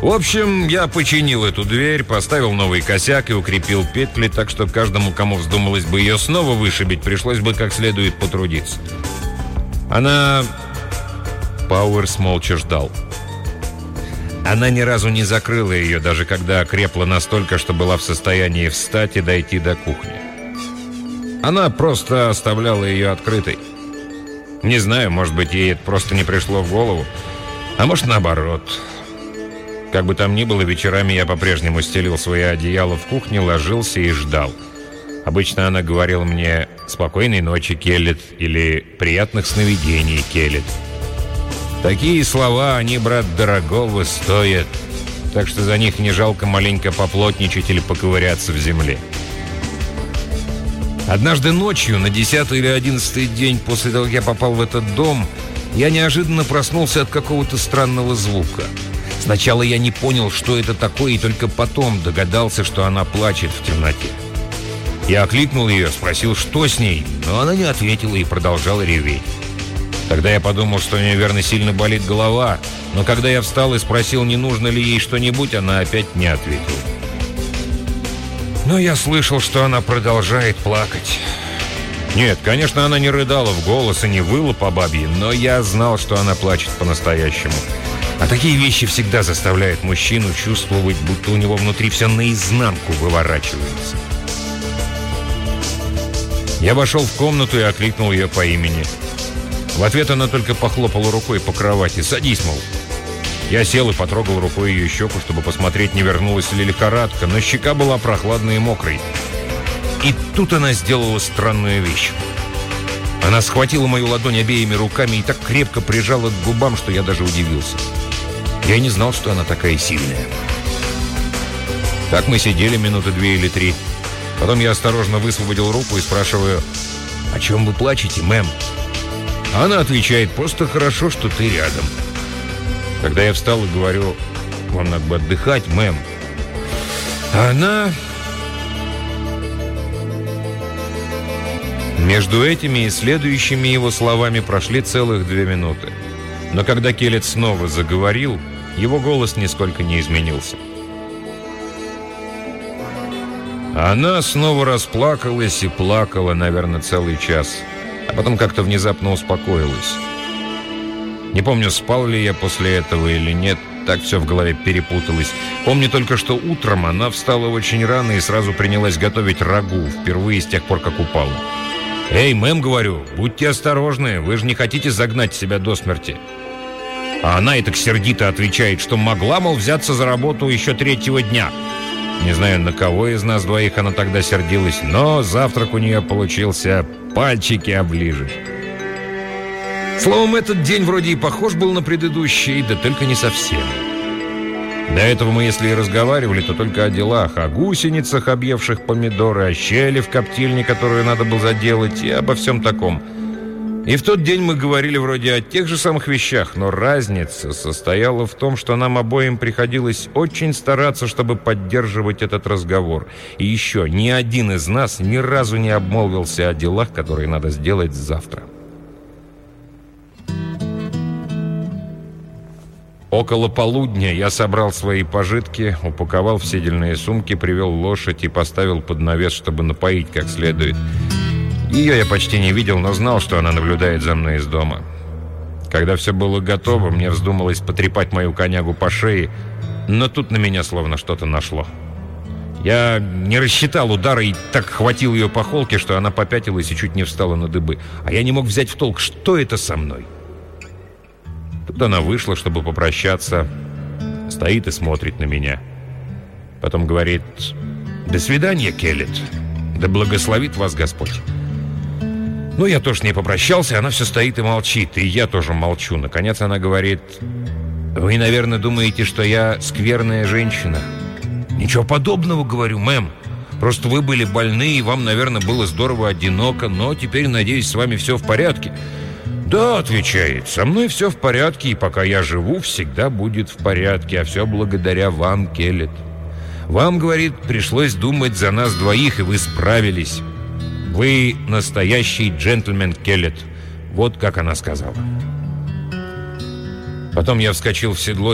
В общем, я починил эту дверь, поставил новый косяк и укрепил петли, так что каждому, кому вздумалось бы ее снова вышибить, пришлось бы как следует потрудиться. Пауэрс молча ждал. Она ни разу не закрыла ее, даже когда окрепла настолько, что была в состоянии встать и дойти до кухни. Она просто оставляла ее открытой. Не знаю, может быть, ей это просто не пришло в голову, а может, наоборот. Как бы там ни было, вечерами я по-прежнему стелил свои одеяла в кухне, ложился и ждал. Обычно она говорила мне «Спокойной ночи, Келлет» или «Приятных сновидений, Келлет». Такие слова, они, брат, дорогого стоят, так что за них не жалко маленько поплотничать или поковыряться в земле. Однажды ночью, на 10-й или 11-й день после того, как я попал в этот дом, я неожиданно проснулся от какого-то странного звука. Сначала я не понял, что это такое, и только потом догадался, что она плачет в темноте. Я окликнул ее, спросил, что с ней, но она не ответила и продолжала реветь. Тогда я подумал, что у нее, верно, сильно болит голова, но когда я встал и спросил, не нужно ли ей что-нибудь, она опять не ответила. Но я слышал, что она продолжает плакать. Нет, конечно, она не рыдала в голос и не выла по бабье, но я знал, что она плачет по-настоящему. А такие вещи всегда заставляют мужчину чувствовать, будто у него внутри все наизнанку выворачивается. Я вошел в комнату и окликнул ее по имени. В ответ она только похлопала рукой по кровати. «Садись, мол». Я сел и потрогал рукой ее щеку, чтобы посмотреть, не вернулась ли лихорадка, но щека была прохладной и мокрой. И тут она сделала странную вещь. Она схватила мою ладонь обеими руками и так крепко прижала к губам, что я даже удивился. Я не знал, что она такая сильная. Так мы сидели минуты 2 или 3. Потом я осторожно высвободил руку и спрашиваю: «О чем вы плачете, мэм?» Она отвечает: «Просто хорошо, что ты рядом». Когда я встал и говорю: «Вам надо бы отдыхать, мэм», она... Между этими и следующими его словами прошли целых 2 минуты. Но когда Келлет снова заговорил, его голос нисколько не изменился. Она снова расплакалась и плакала, наверное, целый час, а потом как-то внезапно успокоилась. Не помню, спал ли я после этого или нет, так все в голове перепуталось. Помню только, что утром она встала очень рано и сразу принялась готовить рагу, впервые с тех пор, как упала. «Эй, мэм, — говорю, — будьте осторожны, вы же не хотите загнать себя до смерти». А она и так сердито отвечает, что могла, мол, взяться за работу еще 3-го дня. Не знаю, на кого из нас двоих она тогда сердилась, но завтрак у нее получился пальчики оближешь. Словом, этот день вроде и похож был на предыдущий, да только не совсем. До этого мы, если и разговаривали, то только о делах, о гусеницах, объевших помидоры, о щели в коптильне, которую надо было заделать, и обо всем таком. И в тот день мы говорили вроде о тех же самых вещах, но разница состояла в том, что нам обоим приходилось очень стараться, чтобы поддерживать этот разговор. И еще ни один из нас ни разу не обмолвился о делах, которые надо сделать завтра. Около полудня я собрал свои пожитки, упаковал в седельные сумки, привел лошадь и поставил под навес, чтобы напоить как следует. Ее я почти не видел, но знал, что она наблюдает за мной из дома. Когда все было готово, мне вздумалось потрепать мою конягу по шее, но тут на меня словно что-то нашло. Я не рассчитал удара и так хватил ее по холке, что она попятилась и чуть не встала на дыбы. А я не мог взять в толк, что это со мной. Тут она вышла, чтобы попрощаться, стоит и смотрит на меня. Потом говорит: «До свидания, Келлет. Да благословит вас Господь». Ну, я тоже с ней попрощался, она все стоит и молчит, и я тоже молчу. Наконец она говорит: «Вы, наверное, думаете, что я скверная женщина?» «Ничего подобного, — говорю, — мэм. Просто вы были больны, и вам, наверное, было здорово одиноко, но теперь, надеюсь, с вами все в порядке». «Да, — отвечает, — со мной все в порядке, и пока я живу, всегда будет в порядке, а все благодаря вам, Келлет. Вам, — говорит, — пришлось думать за нас двоих, и вы справились. Вы настоящий джентльмен, Келлет». Вот как она сказала. Потом я вскочил в седло